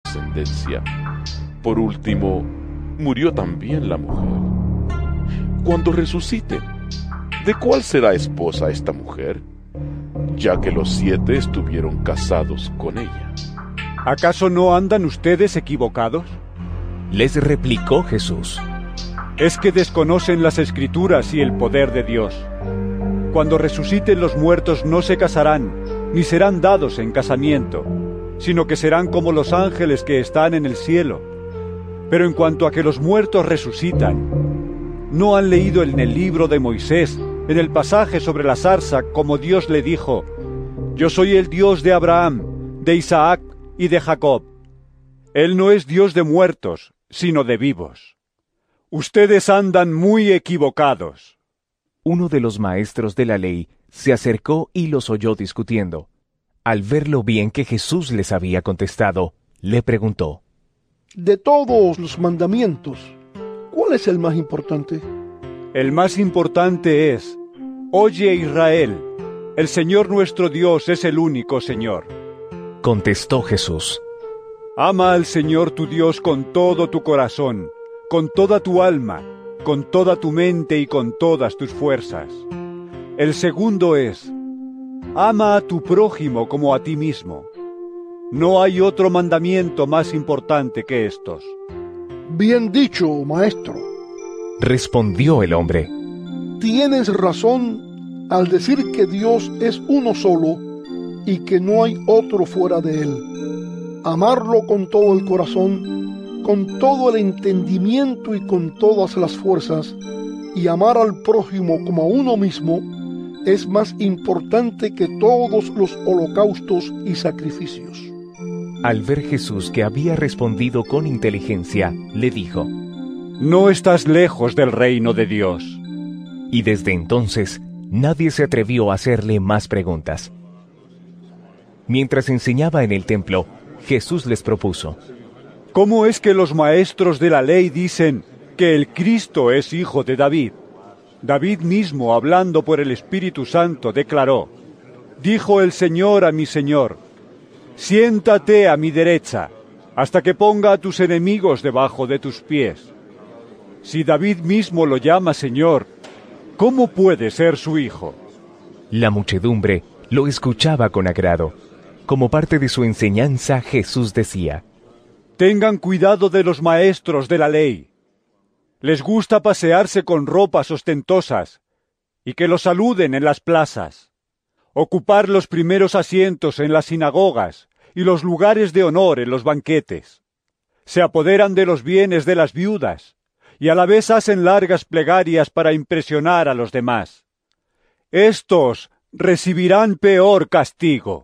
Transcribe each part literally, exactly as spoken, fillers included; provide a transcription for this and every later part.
descendencia. Por último, murió también la mujer. Cuando resucite, ¿de cuál será esposa esta mujer? Ya que los siete estuvieron casados con ella. ¿Acaso no andan ustedes equivocados? Les replicó Jesús. Es que desconocen las Escrituras y el poder de Dios. Cuando resuciten los muertos no se casarán, ni serán dados en casamiento, sino que serán como los ángeles que están en el cielo. Pero en cuanto a que los muertos resucitan, ¿no han leído en el libro de Moisés, en el pasaje sobre la zarza, como Dios le dijo: Yo soy el Dios de Abraham, de Isaac y de Jacob? Él no es Dios de muertos, sino de vivos. Ustedes andan muy equivocados. Uno de los maestros de la ley se acercó y los oyó discutiendo. Al ver lo bien que Jesús les había contestado, le preguntó: De todos los mandamientos, ¿cuál es el más importante? El más importante es: Oye, Israel, el Señor nuestro Dios es el único Señor. Contestó Jesús: Ama al Señor tu Dios con todo tu corazón, con toda tu alma, con toda tu mente y con todas tus fuerzas. El segundo es: ama a tu prójimo como a ti mismo. No hay otro mandamiento más importante que estos. Bien dicho, maestro. Respondió el hombre: Tienes razón al decir que Dios es uno solo y que no hay otro fuera de él. Amarlo con todo el corazón, con todo el entendimiento y con todas las fuerzas, y amar al prójimo como a uno mismo, es más importante que todos los holocaustos y sacrificios. Al ver Jesús que había respondido con inteligencia, le dijo: No estás lejos del reino de Dios. Y desde entonces, nadie se atrevió a hacerle más preguntas. Mientras enseñaba en el templo, Jesús les propuso: ¿Cómo es que los maestros de la ley dicen que el Cristo es hijo de David? David mismo, hablando por el Espíritu Santo, declaró: Dijo el Señor a mi Señor: Siéntate a mi derecha, hasta que ponga a tus enemigos debajo de tus pies. Si David mismo lo llama Señor, ¿cómo puede ser su hijo? La muchedumbre lo escuchaba con agrado. Como parte de su enseñanza, Jesús decía: Tengan cuidado de los maestros de la ley. Les gusta pasearse con ropas ostentosas y que los saluden en las plazas, ocupar los primeros asientos en las sinagogas y los lugares de honor en los banquetes. Se apoderan de los bienes de las viudas y a la vez hacen largas plegarias para impresionar a los demás. Estos recibirán peor castigo.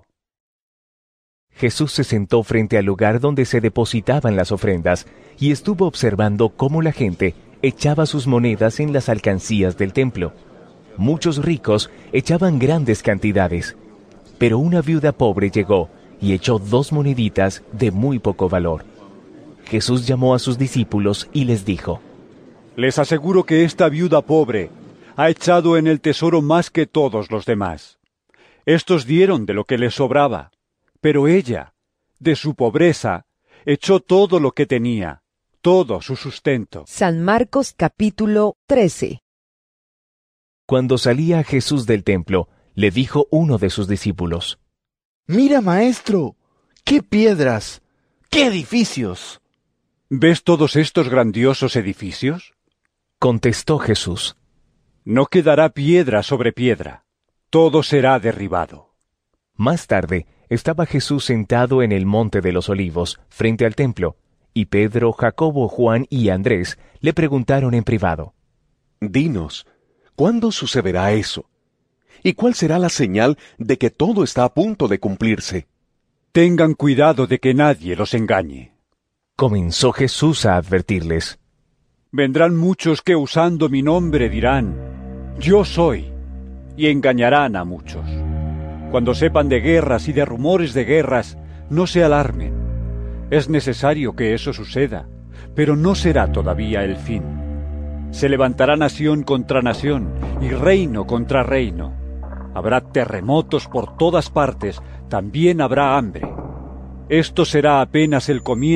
Jesús se sentó frente al lugar donde se depositaban las ofrendas y estuvo observando cómo la gente echaba sus monedas en las alcancías del templo. Muchos ricos echaban grandes cantidades, pero una viuda pobre llegó y echó dos moneditas de muy poco valor. Jesús llamó a sus discípulos y les dijo: Les aseguro que esta viuda pobre ha echado en el tesoro más que todos los demás. Estos dieron de lo que les sobraba, pero ella, de su pobreza, echó todo lo que tenía, todo su sustento. San Marcos capítulo trece. Cuando salía Jesús del templo, le dijo uno de sus discípulos: Mira, maestro, qué piedras, qué edificios. ¿Ves todos estos grandiosos edificios? Contestó Jesús: No quedará piedra sobre piedra, todo será derribado. Más tarde, estaba Jesús sentado en el monte de los Olivos, frente al templo, y Pedro, Jacobo, Juan y Andrés le preguntaron en privado: Dinos, ¿cuándo sucederá eso? ¿Y cuál será la señal de que todo está a punto de cumplirse? Tengan cuidado de que nadie los engañe. Comenzó Jesús a advertirles: Vendrán muchos que usando mi nombre dirán: Yo soy, y engañarán a muchos. Cuando sepan de guerras y de rumores de guerras, no se alarmen. Es necesario que eso suceda, pero no será todavía el fin. Se levantará nación contra nación y reino contra reino. Habrá terremotos por todas partes, también habrá hambre. Esto será apenas el comienzo